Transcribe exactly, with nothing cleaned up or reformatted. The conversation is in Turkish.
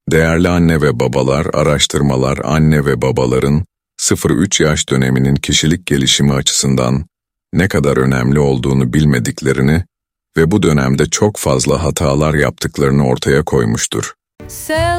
Değerli anne ve babalar, araştırmalar anne ve babaların sıfır üç yaş döneminin kişilik gelişimi açısından ne kadar önemli olduğunu bilmediklerini ve bu dönemde çok fazla hatalar yaptıklarını ortaya koymuştur.